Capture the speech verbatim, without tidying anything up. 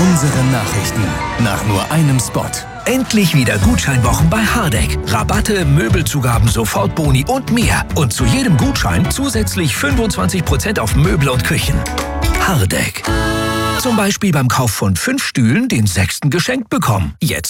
Unsere Nachrichten. Nach nur einem Spot. Endlich wieder Gutscheinwochen bei Hardegg. Rabatte, Möbelzugaben, Sofortboni und mehr. Und zu jedem Gutschein zusätzlich fünfundzwanzig Prozent auf Möbel und Küchen. Hardegg. Zum Beispiel beim Kauf von fünf Stühlen den sechsten geschenkt bekommen. Jetzt